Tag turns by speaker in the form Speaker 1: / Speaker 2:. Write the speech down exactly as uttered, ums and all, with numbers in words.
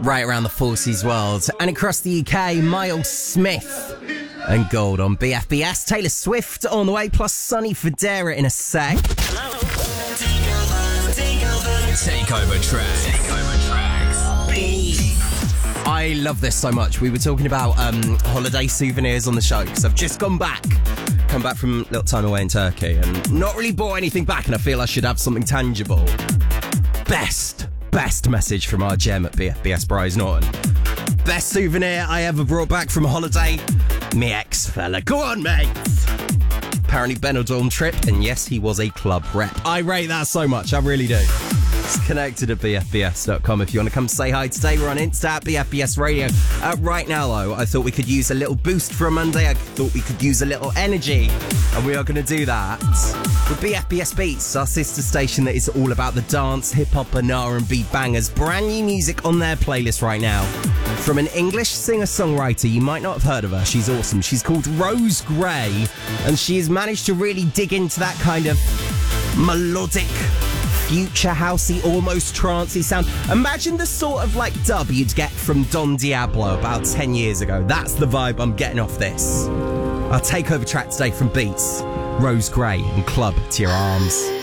Speaker 1: right around the forties world. And across the U K, Miles Smith and Gold on B F B S. Taylor Swift on the way, plus Sonny Fodera in a sec.
Speaker 2: Takeover tracks. Takeover tracks. Beat.
Speaker 1: I love this so much. We were talking about um, holiday souvenirs on the show because I've just gone back. Come back from a little time away in Turkey and not really bought anything back, and I feel I should have something tangible. Best, best message from our gem at B F B S, Bryce Norton. Best souvenir I ever brought back from a holiday? Me ex-fella. Go on, mate! Apparently Benidorm trip, and yes, he was a club rep. I rate that so much, I really do. It's connected at B F B S dot com if you want to come say hi today. We're on Insta at B F B S Radio. Uh, right now, though, I thought we could use a little boost for a Monday. I thought we could use a little energy, and we are going to do that with B F B S Beats, our sister station that is all about the dance, hip-hop and R and B bangers. Brand new music on their playlist right now from an English singer-songwriter. You might not have heard of her. She's awesome. She's called Rose Gray, and she has managed to really dig into that kind of melodic, future housey, almost trancey sound. Imagine the sort of like dub you'd get from Don Diablo about ten years ago. That's the vibe I'm getting off this. Our takeover track today from Beats, Rose Gray and Club to Your Arms.